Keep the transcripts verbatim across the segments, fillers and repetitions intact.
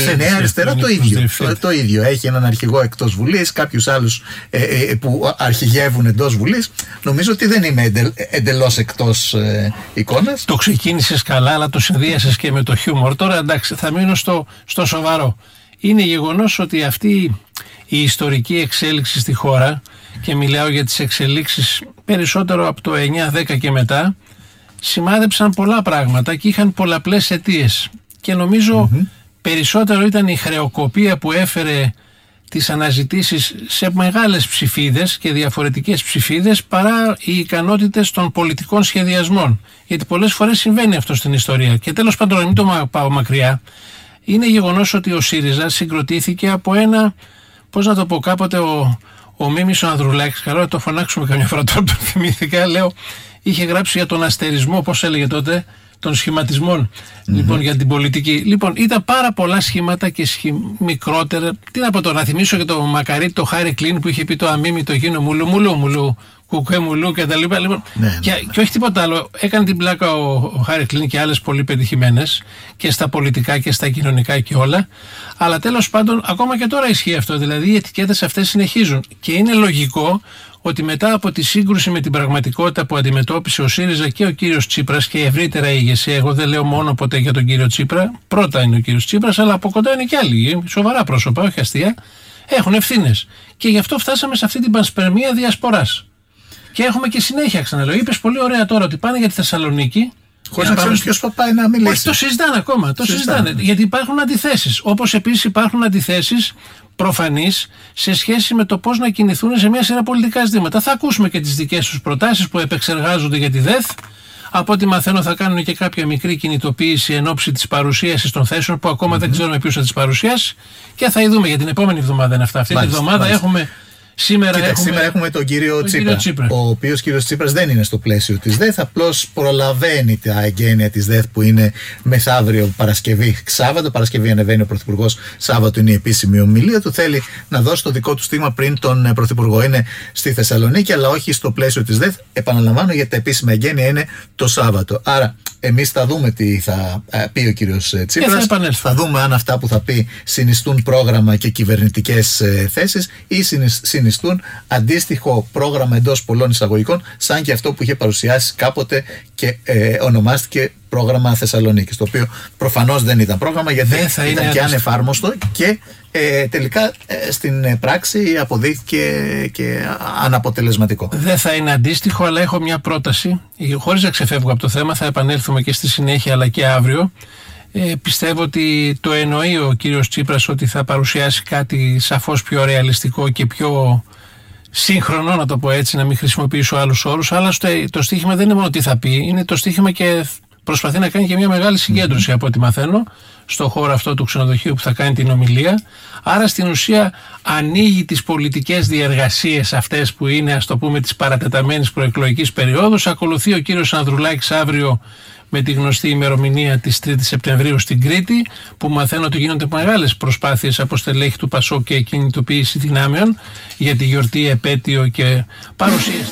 σε Νέα Αριστερά το ίδιο, το, το ίδιο. Έχει έναν αρχηγό εκτός Βουλής, κάποιους άλλους ε, ε, που αρχηγεύουν εντός Βουλής. Νομίζω ότι δεν είμαι εντελ, εντελώς εκτός ε, εικόνας. Το ξεκίνησες καλά, αλλά το συνδύασες και με το χιούμορ. Τώρα εντάξει, θα μείνω στο, στο σοβαρό. Είναι γεγονός ότι αυτή η ιστορική εξέλιξη στη χώρα, και μιλάω για τις εξελίξεις περισσότερο από το εννιά δέκα και μετά, σημάδεψαν πολλά πράγματα και είχαν πολλαπλές αιτίες. Και νομίζω mm-hmm. περισσότερο ήταν η χρεοκοπία που έφερε τις αναζητήσεις σε μεγάλες ψηφίδες και διαφορετικές ψηφίδες παρά οι ικανότητες των πολιτικών σχεδιασμών. Γιατί πολλές φορές συμβαίνει αυτό στην ιστορία. Και τέλος πάντων, μην το πάω μακριά, είναι γεγονός ότι ο ΣΥΡΙΖΑ συγκροτήθηκε από ένα, πώς να το πω, κάποτε ο, ο Μίμης ο Ανδρουλάκης, καλό να το φωνάξουμε καμιά φορά, τώρα το θυμήθηκα, λέω, είχε γράψει για τον αστερισμό, πώς έλεγε τότε, των σχηματισμών, mm-hmm. λοιπόν, για την πολιτική. Λοιπόν, ήταν πάρα πολλά σχήματα και σχη... μικρότερα. Τι να πω τώρα, να θυμίσω και το Μακαρίτη, το Χάρη Κλίν που είχε πει το αμίμη, το γίνο μουλού, μουλού, μουλού, κουκέ μουλού και τα λοιπά. Λοιπόν, ναι, και, ναι. και όχι τίποτα άλλο. Έκανε την πλάκα ο, ο Χάρη Κλίν και άλλες πολύ πετυχημένες και στα πολιτικά και στα κοινωνικά και όλα. Αλλά τέλος πάντων, ακόμα και τώρα ισχύει αυτό. Δηλαδή, οι ετικέτες αυτές συνεχίζουν. Και είναι λογικό ότι μετά από τη σύγκρουση με την πραγματικότητα που αντιμετώπισε ο ΣΥΡΙΖΑ και ο κύριος Τσίπρας και ευρύτερα η ηγεσία, εγώ δεν λέω μόνο ποτέ για τον κύριο Τσίπρα, πρώτα είναι ο κύριος Τσίπρας, αλλά από κοντά είναι και άλλοι, σοβαρά πρόσωπα, όχι αστεία, έχουν ευθύνες. Και γι' αυτό φτάσαμε σε αυτή την πανσπερμία διασποράς. Και έχουμε και συνέχεια, ξαναλέω. Είπες πολύ ωραία τώρα ότι πάνε για τη Θεσσαλονίκη. Χωρίς να ξέρεις ποιος θα πάει να μιλήσει. Όχι, το συζητάνε ακόμα. Το συζητάνε. συζητάνε. Γιατί υπάρχουν αντιθέσεις. Όπως επίσης υπάρχουν αντιθέσεις προφανής σε σχέση με το πώς να κινηθούν σε μια σειρά πολιτικά ζητήματα. Θα ακούσουμε και τις δικές τους προτάσεις που επεξεργάζονται για τη ΔΕΘ. Από ό,τι μαθαίνω, θα κάνουν και κάποια μικρή κινητοποίηση εν ώψη της παρουσίασης των θέσεων που ακόμα mm-hmm. δεν ξέρουμε ποιος θα τις παρουσιάσει. Και θα δούμε για την επόμενη εβδομάδα είναι αυτά. Αυτή την εβδομάδα έχουμε. Σήμερα, Κοίτα, έχουμε... σήμερα έχουμε τον κύριο, τον Τσίπρα, κύριο Τσίπρα, ο οποίος κύριος Τσίπρας δεν είναι στο πλαίσιο της ΔΕΘ, απλώς προλαβαίνει τα εγγένεια της ΔΕΘ που είναι μεθαύριο Παρασκευή, Σάββατο. Παρασκευή ανεβαίνει ο Πρωθυπουργός, Σάββατο είναι η επίσημη ομιλία του. Θέλει να δώσει το δικό του στίγμα πριν τον Πρωθυπουργό. Είναι στη Θεσσαλονίκη, αλλά όχι στο πλαίσιο της ΔΕΘ. Επαναλαμβάνω, γιατί τα επίσημα εγγένεια είναι το Σάββατο. Άρα, εμείς θα δούμε τι θα πει ο κύριος Τσίπρας. Θα, θα δούμε αν αυτά που θα πει συνιστούν πρόγραμμα και κυβερνητικές θέσεις ή συνιστούν αντίστοιχο πρόγραμμα εντός πολλών εισαγωγικών, σαν και αυτό που είχε παρουσιάσει κάποτε και ε, ονομάστηκε πρόγραμμα Θεσσαλονίκης, το οποίο προφανώς δεν ήταν πρόγραμμα, γιατί δεν θα ήταν και ανεφάρμοστο και ε, τελικά ε, στην πράξη αποδείχθηκε και αναποτελεσματικό. Δεν θα είναι αντίστοιχο, αλλά έχω μια πρόταση, χωρίς να ξεφεύγω από το θέμα, θα επανέλθουμε και στη συνέχεια αλλά και αύριο. Ε, πιστεύω ότι το εννοεί ο κύριος Τσίπρας ότι θα παρουσιάσει κάτι σαφώς πιο ρεαλιστικό και πιο σύγχρονο, να το πω έτσι, να μην χρησιμοποιήσω άλλους όρους, αλλά στο, το στοίχημα δεν είναι μόνο τι θα πει, είναι το στοίχημα και προσπαθεί να κάνει και μια μεγάλη συγκέντρωση, mm-hmm. από ό,τι μαθαίνω, στο χώρο αυτό του ξενοδοχείου που θα κάνει την ομιλία. Άρα στην ουσία ανοίγει τις πολιτικές διεργασίες αυτές που είναι, ας το πούμε, της παρατεταμένης προεκλογικής περίοδου. Ακολουθεί ο κύριος Ανδρουλάκης αύριο με τη γνωστή ημερομηνία της τρίτης Σεπτεμβρίου στην Κρήτη, που μαθαίνω ότι γίνονται μεγάλες προσπάθειες από στελέχη του ΠΑΣΟΚ και κινητοποίηση δυνάμεων για τη γιορτή, επέτειο και παρουσίαση.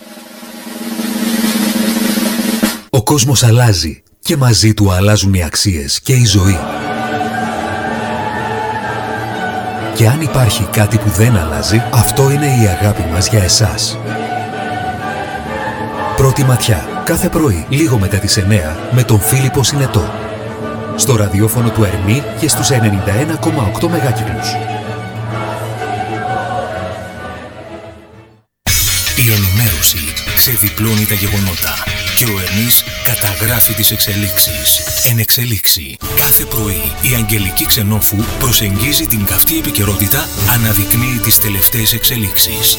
Ο κόσμος αλλάζει και μαζί του αλλάζουν οι αξίες και η ζωή. Και αν υπάρχει κάτι που δεν αλλάζει, αυτό είναι η αγάπη μας για εσάς. Πρώτη ματιά. Κάθε πρωί, λίγο μετά τις εννιά, με τον Φίλιππο Συνετό. Στο ραδιόφωνο του Ερμή και στους ενενήντα ένα κόμμα οκτώ μεγάκυκλους. Η ενημέρωση ξεδιπλώνει τα γεγονότα και ο Ερμής καταγράφει τις εξελίξεις. Εν εξελίξη. Κάθε πρωί η Αγγελική Ξενόφου προσεγγίζει την καυτή επικαιρότητα, αναδεικνύει τις τελευταίες εξελίξεις.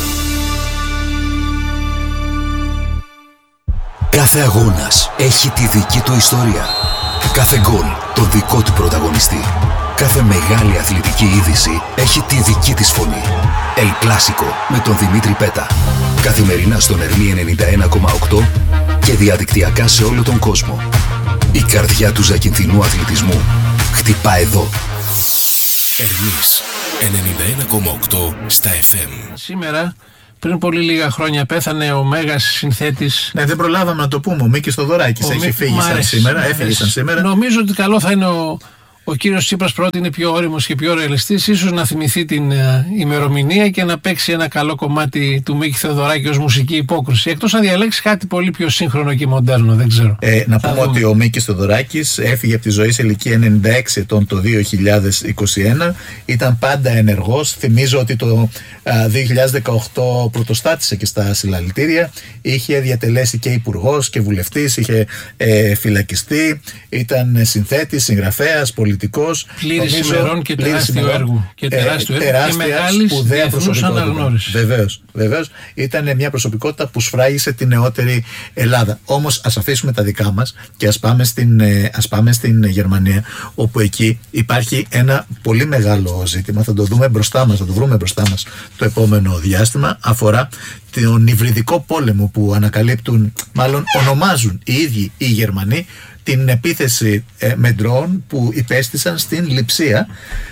Κάθε αγώνας έχει τη δική του ιστορία. Κάθε γκολ το δικό του πρωταγωνιστή. Κάθε μεγάλη αθλητική είδηση έχει τη δική της φωνή. El Clásico με τον Δημήτρη Πέτα. Καθημερινά στον Ερμή ενενήντα ένα κόμμα οκτώ και διαδικτυακά σε όλο τον κόσμο. Η καρδιά του ζακυνθινού αθλητισμού χτυπά εδώ. Ερμής ενενήντα ένα κόμμα οκτώ στα εφ εμ. Σήμερα, πριν πολύ λίγα χρόνια, πέθανε ο μέγας συνθέτης. Ναι, δεν προλάβαμε να το πούμε. Ο Μίκης Θοδωράκης έχει φύγει σαν σήμερα. Έφυγε σαν σήμερα. Νομίζω ότι καλό θα είναι ο, Ο κύριος Τσίπρας πρώτη είναι πιο όριμος και πιο ρεαλιστής, ίσως να θυμηθεί την uh, ημερομηνία και να παίξει ένα καλό κομμάτι του Μίκη Θεοδωράκη ως μουσική υπόκριση. Εκτός να διαλέξει κάτι πολύ πιο σύγχρονο και μοντέρνο, δεν ξέρω. Ε, να πούμε ότι ο Μίκης Θεοδωράκης έφυγε από τη ζωή σε ηλικία ενενήντα έξι ετών το δύο χιλιάδες είκοσι ένα. Ήταν πάντα ενεργός. Θυμίζω ότι το uh, δύο χιλιάδες δεκαοκτώ πρωτοστάτησε και στα συλλαλητήρια. Είχε διατελέσει και υπουργός και βουλευτής, είχε ε, φυλακιστεί, ήταν συνθέτης, συγγραφέας, πολιτικός. Πλήρης ημερών και τεράστιο έργο. Και τεράστιο έργο και μεγάλης διεθνούς αναγνώρισης. Βεβαίως, βεβαίως. Ήταν μια προσωπικότητα που σφράγισε τη νεότερη Ελλάδα. Όμως ας αφήσουμε τα δικά μας και ας πάμε στην, ας πάμε στην Γερμανία, όπου εκεί υπάρχει ένα πολύ μεγάλο ζήτημα. Θα το δούμε μπροστά μας, θα το βρούμε μπροστά μας το επόμενο διάστημα. Αφορά τον υβριδικό πόλεμο που ανακαλύπτουν, μάλλον ονομάζουν οι ίδιοι οι Γερμανοί, την επίθεση ε, με ντρόουν που υπέστησαν στην Λειψία.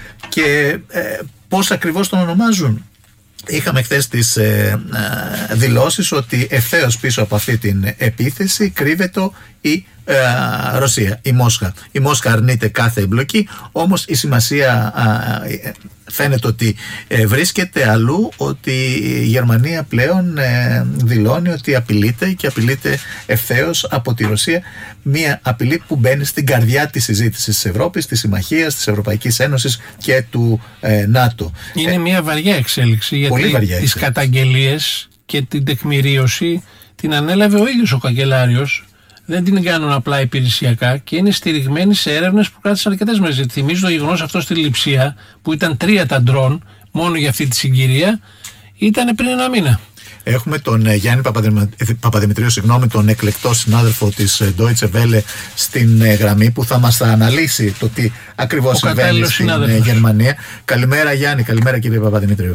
Και ε, πώς ακριβώς τον ονομάζουν? Είχαμε χθες τις ε, ε, δηλώσεις ότι ευθέως πίσω από αυτή την επίθεση κρύβεται η ε, Ρωσία, η Μόσχα. Η Μόσχα αρνείται κάθε εμπλοκή, όμως η σημασία ε, φαίνεται ότι ε, βρίσκεται αλλού, ότι η Γερμανία πλέον ε, δηλώνει ότι απειλείται και απειλείται ευθέως από τη Ρωσία, μια απειλή που μπαίνει στην καρδιά της συζήτησης της Ευρώπης, της συμμαχίας, της Ευρωπαϊκής Ένωσης και του ε, ΝΑΤΟ. Είναι ε, μια βαριά εξέλιξη, γιατί βαριά τις καταγγελίες και την τεκμηρίωση την ανέλαβε ο ίδιος ο καγκελάριος. Δεν την κάνουν απλά υπηρεσιακά και είναι στηριγμένοι σε έρευνες που κράτησαν αρκετές μέρες. Θυμίζω το γεγονός αυτό στη Λειψία, που ήταν τρία τα ντρόν μόνο για αυτή τη συγκυρία, ήταν πριν ένα μήνα. Έχουμε τον Γιάννη Παπαδημητρίου, συγγνώμη, τον εκλεκτό συνάδελφο της Deutsche Welle στην γραμμή, που θα μας θα αναλύσει το τι ακριβώς συμβαίνει στην συνάδελφος. Γερμανία. Καλημέρα Γιάννη, καλημέρα κύριε Παπαδημητρίου.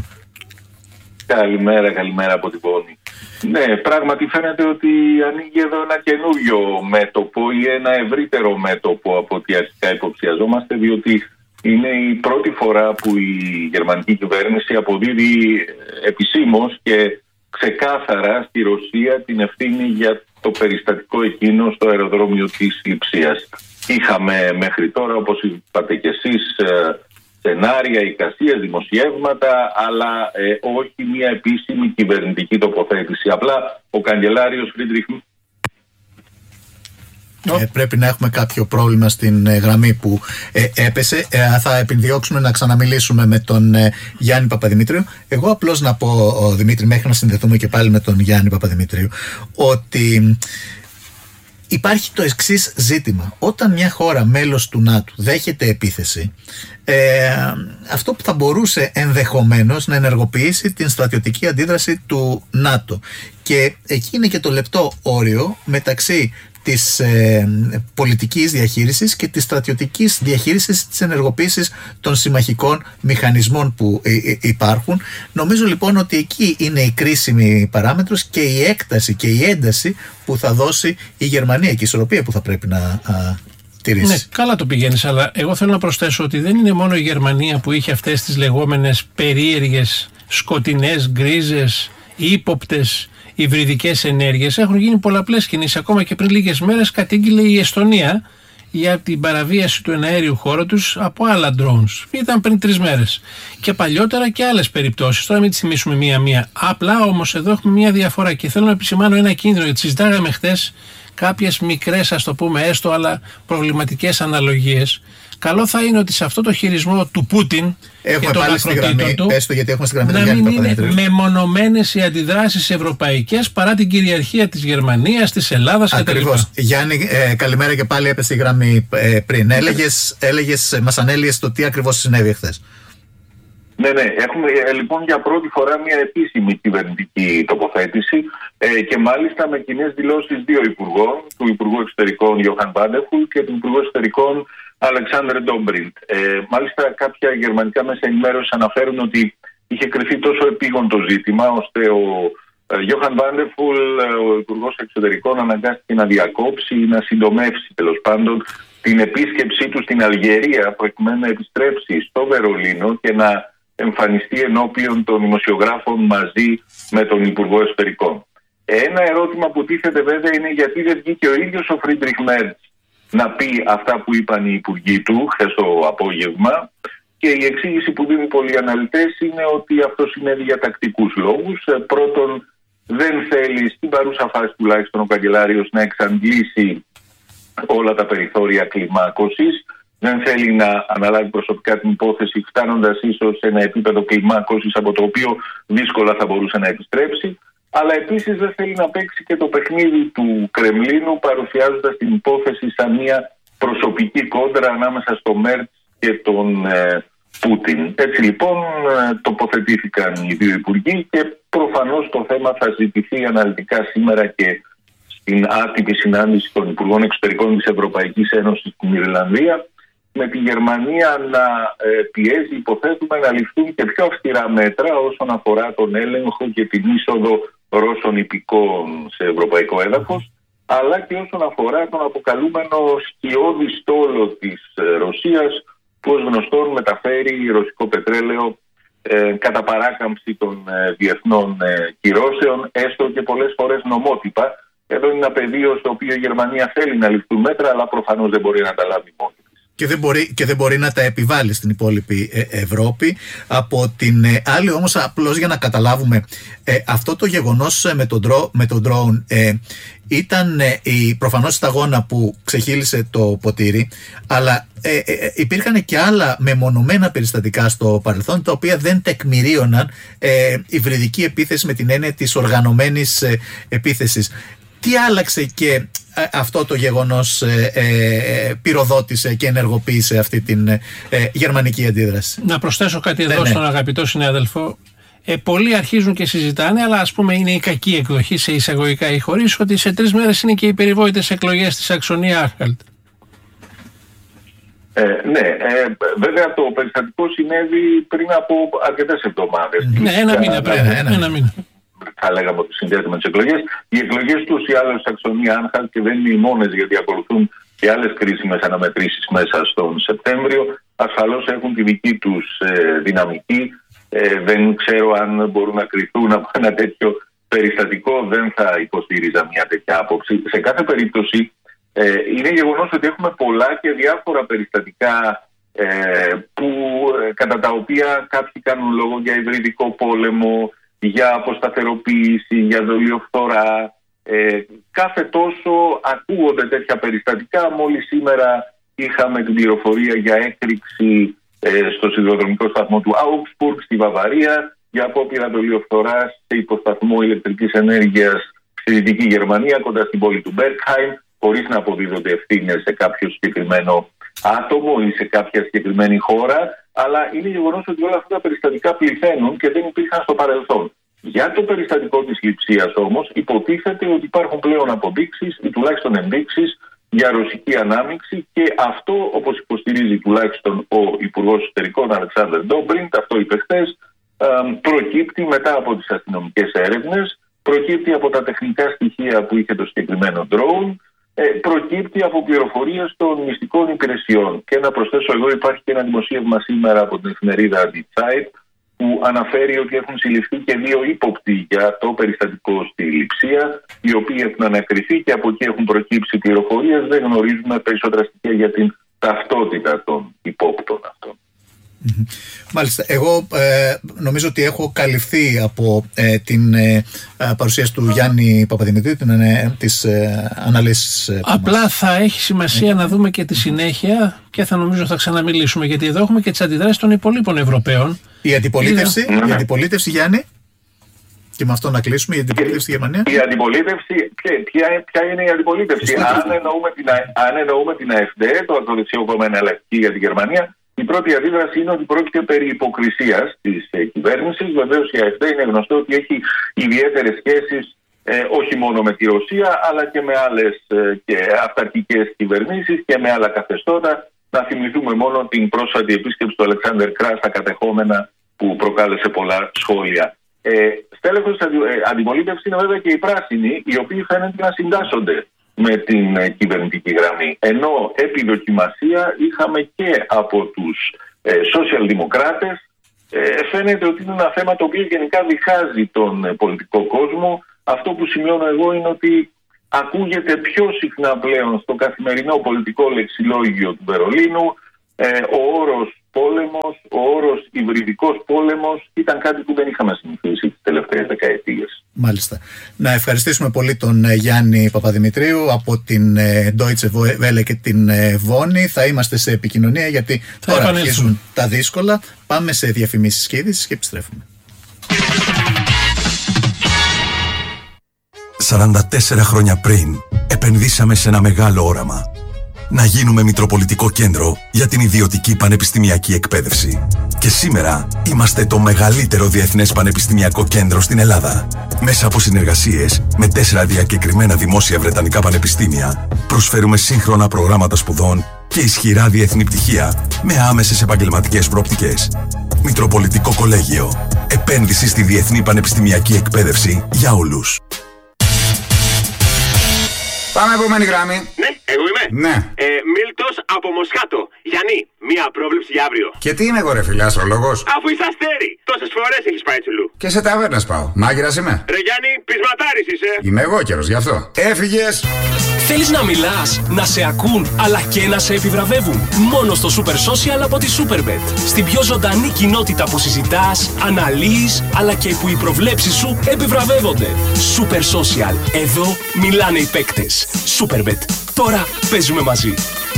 Καλημέρα, καλημέρα από την πόλη. Ναι, πράγματι φαίνεται ότι ανοίγει εδώ ένα καινούριο μέτωπο ή ένα ευρύτερο μέτωπο από ό,τι αρχικά υποψιαζόμαστε, διότι είναι η πρώτη φορά που η γερμανική κυβέρνηση αποδίδει επισήμως και ξεκάθαρα στη Ρωσία την ευθύνη για το περιστατικό εκείνο στο αεροδρόμιο της Λειψίας. Είχαμε μέχρι τώρα, όπως είπατε και εσείς, σενάρια, εικασίες, δημοσιεύματα, αλλά ε, όχι μια επίσημη κυβερνητική τοποθέτηση. Απλά ο καγκελάριος Φρίντριχ... Ε, πρέπει να έχουμε κάποιο πρόβλημα στην ε, γραμμή που ε, έπεσε. Ε, θα επιδιώξουμε να ξαναμιλήσουμε με τον ε, Γιάννη Παπαδημητρίου. Εγώ απλώς να πω, ο, Δημήτρη, μέχρι να συνδεθούμε και πάλι με τον Γιάννη Παπαδημητρίου, ότι υπάρχει το εξής ζήτημα. Όταν μια χώρα μέλος του ΝΑΤΟ δέχεται επίθεση, ε, αυτό που θα μπορούσε ενδεχομένως να ενεργοποιήσει την στρατιωτική αντίδραση του ΝΑΤΟ. Και εκεί είναι και το λεπτό όριο μεταξύ της ε, πολιτικής διαχείρισης και της στρατιωτικής διαχείρισης, της ενεργοποίησης των συμμαχικών μηχανισμών που ε, ε, υπάρχουν. Νομίζω λοιπόν ότι εκεί είναι η κρίσιμη παράμετρος και η έκταση και η ένταση που θα δώσει η Γερμανία και η ισορροπία που θα πρέπει να α, τηρήσει. Ναι, καλά το πηγαίνεις, αλλά εγώ θέλω να προσθέσω ότι δεν είναι μόνο η Γερμανία που είχε αυτές τις λεγόμενες περίεργες, σκοτεινές, γκρίζες, ύποπτες υβριδικές ενέργειες. Έχουν γίνει πολλαπλές κινήσεις. Ακόμα και πριν λίγες μέρες κατήγγειλε η Εστονία για την παραβίαση του εναέριου χώρου τους από άλλα drones. Ήταν πριν τρεις μέρες. Και παλιότερα και άλλες περιπτώσεις. Τώρα μην τις θυμίσουμε μία-μία. Απλά όμως εδώ έχουμε μία διαφορά και θέλω να επισημάνω ένα κίνδυνο, γιατί συζητάγαμε χθες κάποιες μικρές, ας το πούμε έστω, αλλά προβληματικές αναλογίες. Καλό θα είναι ότι σε αυτό το χειρισμό του Πούτιν έχουμε και των ακροτήτων του, έστω γιατί έχουμε στη γραμμή να μην είναι μεμονωμένες οι αντιδράσεις ευρωπαϊκές παρά την κυριαρχία της Γερμανίας, της Ελλάδας κτλ. Ακριβώς. Γιάννη, ε, καλημέρα και πάλι, έπεσε η γραμμή ε, πριν. Έλεγες, έλεγες, μας ανέλυες το τι ακριβώς συνέβη χθες. Ναι, ναι. Έχουμε ε, λοιπόν για πρώτη φορά μια επίσημη κυβερνητική τοποθέτηση ε, και μάλιστα με κοινές δηλώσεις δύο υπουργών, του Υπουργού Εξωτερικών Γιόχαν Βάντεφουλ και του Υπουργού Εξωτερικών Αλεξάνδρ Ντόμπριντ. Ε, μάλιστα κάποια γερμανικά μέσα ενημέρωση αναφέρουν ότι είχε κρυφθεί τόσο επίγον το ζήτημα, ώστε ο Γιόχαν Βάντεφουλ, ο Υπουργός Εξωτερικών, αναγκάστηκε να διακόψει ή να συντομεύσει τέλος πάντων την επίσκεψή του στην Αλγερία, προκειμένου να επιστρέψει στο Βερολίνο και να εμφανιστεί ενώπιον των δημοσιογράφων μαζί με τον Υπουργό Εξωτερικών. Ένα ερώτημα που τίθεται βέβαια είναι γιατί δεν βγήκε ο ίδιος ο Φρίντριχ Μέρτς να πει αυτά που είπαν οι υπουργοί του χθες το απόγευμα, και η εξήγηση που δίνουν πολλοί αναλυτές είναι ότι αυτό συνέβη για τακτικούς λόγους. Πρώτον, δεν θέλει στην παρούσα φάση τουλάχιστον ο καγκελάριος να εξαντλήσει όλα τα περιθώρια κλιμάκωσης. Δεν θέλει να αναλάβει προσωπικά την υπόθεση, φτάνοντας ίσως σε ένα επίπεδο κλιμάκωσης από το οποίο δύσκολα θα μπορούσε να επιστρέψει. Αλλά επίσης δεν θέλει να παίξει και το παιχνίδι του Κρεμλίνου, παρουσιάζοντας την υπόθεση σαν μια προσωπική κόντρα ανάμεσα στο Μέρτς και τον ε, Πούτιν. Έτσι λοιπόν ε, τοποθετήθηκαν οι δύο υπουργοί και προφανώς το θέμα θα ζητηθεί αναλυτικά σήμερα και στην άτυπη συνάντηση των Υπουργών Εξωτερικών της Ευρωπαϊκής Ένωσης στην Ιρλανδία, με τη Γερμανία να ε, πιέζει, υποθέτουμε, να ληφθούν και πιο αυστηρά μέτρα όσον αφορά τον έλεγχο και την είσοδο Ρώσων υπηκόων σε ευρωπαϊκό έδαφος, αλλά και όσον αφορά τον αποκαλούμενο σκιώδη στόλο της ε, Ρωσίας, που ως γνωστόν μεταφέρει ρωσικό πετρέλαιο ε, κατά παράκαμψη των ε, διεθνών ε, κυρώσεων, έστω και πολλές φορές νομότυπα. Εδώ είναι ένα πεδίο στο οποίο η Γερμανία θέλει να ληφθούν μέτρα, αλλά προφανώς δεν μπορεί να τα λάβει μόνη. Και δεν, μπορεί, και δεν μπορεί να τα επιβάλλει στην υπόλοιπη ε, Ευρώπη. Από την ε, άλλη όμως, απλώς για να καταλάβουμε, ε, αυτό το γεγονός ε, με τον ντρο, με τον drone ε, ήταν ε, η, προφανώς σταγόνα που ξεχύλισε το ποτήρι, αλλά ε, ε, υπήρχαν και άλλα μεμονωμένα περιστατικά στο παρελθόν, τα οποία δεν τεκμηρίωναν ε, υβριδική επίθεση με την έννοια της οργανωμένης ε, επίθεσης. Τι άλλαξε και αυτό το γεγονός ε, ε, πυροδότησε και ενεργοποίησε αυτή την ε, γερμανική αντίδραση? Να προσθέσω κάτι εδώ, ναι, στον ναι. αγαπητό συνάδελφο. Ε, πολλοί αρχίζουν και συζητάνε, αλλά ας πούμε είναι η κακή εκδοχή σε εισαγωγικά ή χωρίς, ότι σε τρεις μέρες είναι και οι περιβόητες εκλογές στη Σαξονία-Άνχαλτ. Ε, ναι, ε, βέβαια το περιστατικό συνέβη πριν από αρκετές εβδομάδες. Ναι, ένα μήνα πριν. Ναι, ένα, ένα μήνα. Θα λέγαμε ότι συνδέεται με τις εκλογές. Οι εκλογές τους ή άλλως στη Σαξονία-Άνχαλτ, και δεν είναι οι μόνες, γιατί ακολουθούν και άλλες κρίσιμες αναμετρήσεις μέσα στον Σεπτέμβριο, ασφαλώς έχουν τη δική τους ε, δυναμική. Ε, δεν ξέρω αν μπορούν να κριθούν από ένα τέτοιο περιστατικό, δεν θα υποστήριζα μια τέτοια άποψη. Σε κάθε περίπτωση, ε, είναι γεγονός ότι έχουμε πολλά και διάφορα περιστατικά ε, που, ε, κατά τα οποία κάποιοι κάνουν λόγο για υβριδικό πόλεμο, για αποσταθεροποίηση, για δολιοφθορά. Ε, κάθε τόσο ακούγονται τέτοια περιστατικά. Μόλις σήμερα είχαμε την πληροφορία για έκρηξη ε, στο σιδηροδρομικό σταθμό του Augsburg στη Βαβαρία, για απόπειρα δολιοφθοράς σε υποσταθμό ηλεκτρικής ενέργειας στη Δυτική Γερμανία, κοντά στην πόλη του Μπέρκχαϊμ, χωρίς να αποδίδονται ευθύνες σε κάποιο συγκεκριμένο άτομο ή σε κάποια συγκεκριμένη χώρα. Αλλά είναι γεγονός ότι όλα αυτά τα περιστατικά πληθαίνουν και δεν υπήρχαν στο παρελθόν. Για το περιστατικό της Λειψίας όμως, υποτίθεται ότι υπάρχουν πλέον αποδείξεις ή τουλάχιστον ενδείξεις για ρωσική ανάμειξη, και αυτό, όπως υποστηρίζει τουλάχιστον ο Υπουργός Εσωτερικών Αλεξάνδερ Ντόμπριντ, αυτό είπε χθες, προκύπτει μετά από τις αστυνομικές έρευνες, προκύπτει από τα τεχνικά στοιχεία που είχε το συγκεκριμένο drone, προκύπτει από πληροφορίες των μυστικών υπηρεσιών. Και να προσθέσω εδώ, υπάρχει και ένα δημοσίευμα σήμερα από την εφημερίδα Die Zeit, που αναφέρει ότι έχουν συλληφθεί και δύο ύποπτοι για το περιστατικό στη Λειψία, οι οποίοι έχουν ανακριθεί και από εκεί έχουν προκύψει πληροφορίες. Δεν γνωρίζουμε περισσότερα στοιχεία για την ταυτότητα των υπόπτων αυτών. Μάλιστα. Εγώ ε, νομίζω ότι έχω καλυφθεί από ε, την ε, παρουσίαση του Γιάννη Παπαδημητρίου, την, ε, της ε, αναλύσης. Ε, Απλά μας. θα έχει σημασία να δούμε και τη συνέχεια, και θα νομίζω θα ξαναμιλήσουμε, γιατί εδώ έχουμε και τις αντιδράσεις των υπολείπων Ευρωπαίων. Η αντιπολίτευση, Είδα... η αντιπολίτευση, Γιάννη, και με αυτό να κλείσουμε, η αντιπολίτευση στη Γερμανία. Η αντιπολίτευση, ποια, ποια είναι η αντιπολίτευση? Αν εννοούμε, την, αν εννοούμε την ΑΕΦΔ, το ακροδεξιό κόμμα εναλλακτική για τη Γερμανία, η πρώτη αντίδραση είναι ότι πρόκειται περί υποκρισίας της ε, κυβέρνησης. Βεβαίως η ΑΕΦΔ είναι γνωστό ότι έχει ιδιαίτερες σχέσεις ε, όχι μόνο με τη Ρωσία, αλλά και με άλλες ε, και αυταρχικές κυβερνήσεις και με άλλα καθεστώτα. Να θυμηθούμε μόνο την πρόσφατη επίσκεψη του Αλεξάνδερ Κράς στα κατεχόμενα, που προκάλεσε πολλά σχόλια. Ε, στέλεχος της αντιπολίτευσης είναι βέβαια και οι πράσινοι, οι οποίοι φαίνεται να συντάσσονται με την ε, κυβερνητική γραμμή. Ενώ επί δοκιμασία είχαμε και από τους ε, σοσιαλδημοκράτες. Ε, φαίνεται ότι είναι ένα θέμα το οποίο γενικά διχάζει τον ε, πολιτικό κόσμο. Αυτό που σημειώνω εγώ είναι ότι ακούγεται πιο συχνά πλέον στο καθημερινό πολιτικό λεξιλόγιο του Βερολίνου. Ε, ο όρος πόλεμος, ο όρος υβριδικός πόλεμος ήταν κάτι που δεν είχαμε συνηθίσει τις τελευταίες δεκαετίες. Μάλιστα. Να ευχαριστήσουμε πολύ τον Γιάννη Παπαδημητρίου από την Deutsche Welle και την Βόνη. Θα είμαστε σε επικοινωνία γιατί θα τώρα αρχίζουν τα δύσκολα. Πάμε σε διαφημίσεις και είδησεις και επιστρέφουμε. σαράντα τέσσερα χρόνια πριν επενδύσαμε σε ένα μεγάλο όραμα. Να γίνουμε Μητροπολιτικό Κέντρο για την ιδιωτική πανεπιστημιακή εκπαίδευση. Και σήμερα είμαστε το μεγαλύτερο διεθνές πανεπιστημιακό κέντρο στην Ελλάδα. Μέσα από συνεργασίες με τέσσερα διακεκριμένα δημόσια βρετανικά πανεπιστήμια, προσφέρουμε σύγχρονα προγράμματα σπουδών και ισχυρά διεθνή πτυχία με άμεσες επαγγελματικές προοπτικές. Μητροπολιτικό Κολέγιο. Επένδυση στη διεθνή πανεπιστημιακή εκπαίδευση για όλους. Πάμε επόμενη γραμμή. Ναι, εγώ είμαι. Ναι. Ε, Μίλτος από Μοσχάτο. Γιάννη, μία πρόβλεψη για αύριο. Και τι είμαι εγώ, ρε φίλε, αστρολόγος? Αφού είσαι αστέρι, τόσες φορές έχεις πάει τσουλού. Και σε ταβέρνες πάω. Μάγειρας είμαι. Ρε Γιάννη, πεισματάρης είσαι. Είμαι εγώ καιρος, γι' αυτό. Έφυγες. Θέλεις να μιλάς, να σε ακούν, αλλά και να σε επιβραβεύουν. Μόνο στο Super Social από τη Superbet. Στην πιο ζωντανή κοινότητα που συζητάς, αναλύεις, αλλά και που οι προβλέψεις σου επιβραβεύονται. Super Social. Εδώ μιλάνε οι παίκτες. Superbet. Τώρα παίζουμε μαζί.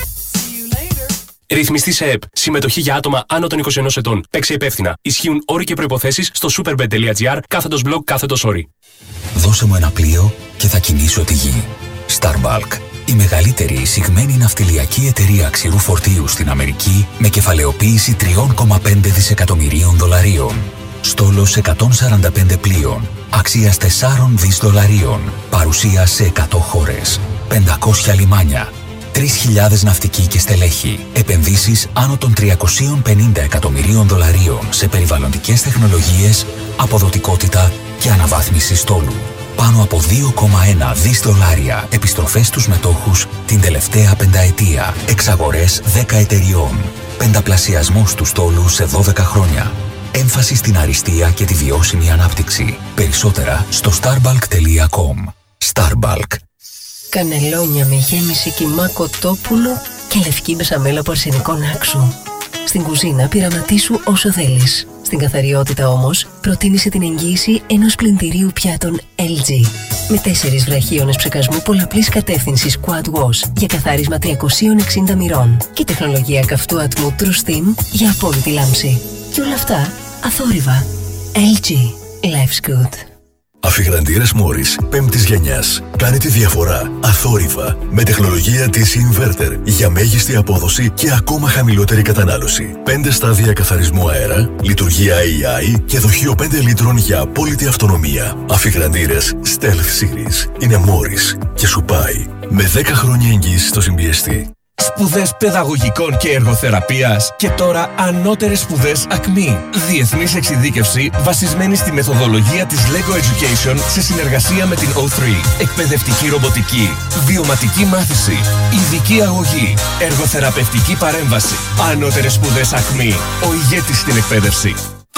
Ρυθμιστή σε ΕΠ. Συμμετοχή για άτομα άνω των είκοσι ενός ετών. Παίξε υπεύθυνα. Ισχύουν όροι και προϋποθέσεις στο superbet.gr κάθετος blog κάθετος όροι. Δώσε μου ένα πλοίο και θα κινήσω τη γη. Starbulk. Η μεγαλύτερη εισηγμένη ναυτιλιακή εταιρεία ξηρού φορτίου στην Αμερική με κεφαλαιοποίηση τρία κόμμα πέντε δισεκατομμυρίων δολαρίων. Στόλος εκατόν σαράντα πέντε πλοίων. Αξίας τέσσερα δισεκατομμύρια δολαρίων. Παρουσία σε εκατό χώρες. πεντακόσια λιμάνια. τρεις χιλιάδες ναυτικοί και στελέχη. Επενδύσεις άνω των τριακόσια πενήντα εκατομμυρίων δολαρίων σε περιβαλλοντικές τεχνολογίες, αποδοτικότητα και αναβάθμιση στόλου. Πάνω από δύο κόμμα ένα δισεκατομμύρια δολάρια επιστροφές στους μετόχους την τελευταία πενταετία. Εξαγορές δέκα εταιριών. Πενταπλασιασμός του στόλου σε δώδεκα χρόνια. Έμφαση στην αριστεία και τη βιώσιμη ανάπτυξη. Περισσότερα στο starbulk τελεία com. Starbulk. Κανελόνια με γέμιση κιμά κοτόπουλο και λευκή μπεσαμέλα από αρσενικό άξου. Στην κουζίνα πειραματίσου όσο θέλεις. Στην καθαριότητα όμως, προτίμησε την εγγύηση ενός πλυντηρίου πιάτων ελ τζι. Με τέσσερις βραχίονες ψεκασμού πολλαπλής κατεύθυνσης Quad Wash για καθάρισμα τριακόσια εξήντα μοιρών και τεχνολογία καυτού ατμού True Steam για απόλυτη λάμψη. Και όλα αυτά αθόρυβα. ελ τζι. Life's good. Αφιγραντήρες Morris πέμπτης γενιάς. Κάνει τη διαφορά αθόρυβα με τεχνολογία τι σι Inverter για μέγιστη απόδοση και ακόμα χαμηλότερη κατανάλωση. πέντε στάδια καθαρισμού αέρα, λειτουργία έι άι και δοχείο πέντε λίτρων για απόλυτη αυτονομία. Αφιγραντήρες Stealth Series είναι Morris και σου πάει με δέκα χρόνια εγγύηση στο συμπιεστή. Σπουδές παιδαγωγικών και εργοθεραπείας και τώρα ανώτερες σπουδές ΑΚΜΗ. Διεθνής εξειδίκευση βασισμένη στη μεθοδολογία της Lego Education σε συνεργασία με την ο θρι. Εκπαιδευτική ρομποτική, βιωματική μάθηση, ειδική αγωγή, εργοθεραπευτική παρέμβαση. Ανώτερες σπουδές ΑΚΜΗ. Ο ηγέτης στην εκπαίδευση.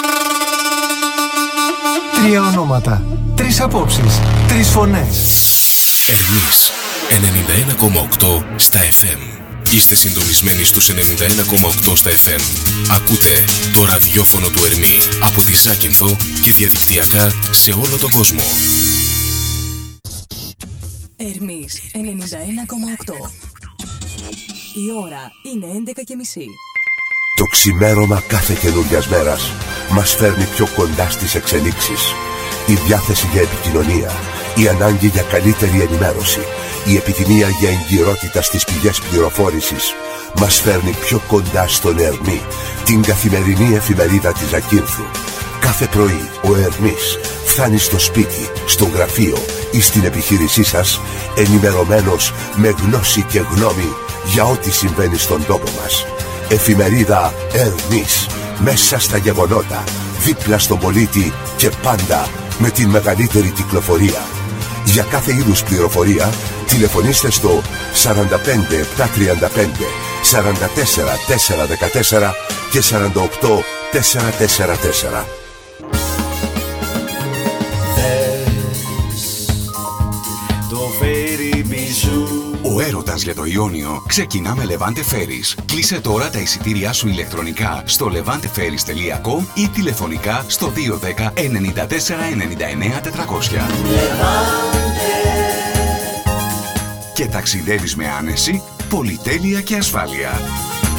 Τρία ονόματα, τρεις απόψεις, τρεις φωνές. Ερμής ενενήντα ένα κόμμα οκτώ στα εφ εμ. Είστε συντονισμένοι στους ενενήντα ένα κόμμα οκτώ στα εφ εμ. Ακούτε το ραδιόφωνο του Ερμή από τη Ζάκυνθο και διαδικτυακά σε όλο τον κόσμο. Ερμής ενενήντα ένα κόμμα οκτώ. Η ώρα είναι έντεκα και μισή. Το ξημέρωμα κάθε καινούριας μέρας μας φέρνει πιο κοντά στις εξελίξεις. Η διάθεση για επικοινωνία, η ανάγκη για καλύτερη ενημέρωση, η επιθυμία για εγκυρότητα στις πηγές πληροφόρησης μας φέρνει πιο κοντά στον Ερμή, την καθημερινή εφημερίδα της Ζακύνθου. Κάθε πρωί ο Ερμής φτάνει στο σπίτι, στο γραφείο ή στην επιχείρησή σας ενημερωμένος με γνώση και γνώμη για ό,τι συμβαίνει στον τόπο μας. Εφημερίδα Ερμής, μέσα στα γεγονότα, δίπλα στον πολίτη και πάντα με την μεγαλύτερη κυκλοφορία. Για κάθε είδους πληροφορία τηλεφωνήστε στο σαράντα πέντε επτακόσια τριάντα πέντε σαράντα τέσσερα τετρακόσια δεκατέσσερα και σαράντα οκτώ τετρακόσια σαράντα τέσσερα. Δες το φέρει Ο έρωτας για το Ιόνιο ξεκινά με Levante Ferries. Κλείσε τώρα τα εισιτήριά σου ηλεκτρονικά στο levante ferries τελεία com ή τηλεφωνικά στο δύο ένα μηδέν εννιά τέσσερα εννιά εννιά τετρακόσια. Και ταξιδεύεις με άνεση, πολυτέλεια και ασφάλεια.